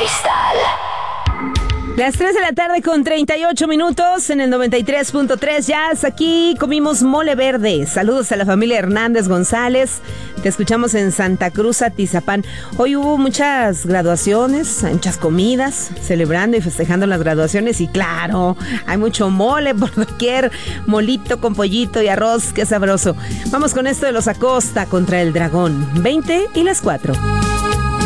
Cristal. Las 3 de la tarde con 38 minutos en el 93.3 Jazz. Aquí comimos mole verde. Saludos a la familia Hernández González. Te escuchamos en Santa Cruz, Atizapán. Hoy hubo muchas graduaciones, hay muchas comidas, celebrando y festejando las graduaciones. Y claro, hay mucho mole por doquier. Molito con pollito y arroz, qué sabroso. Vamos con esto de los Acosta contra el Dragón. 20 y las 4.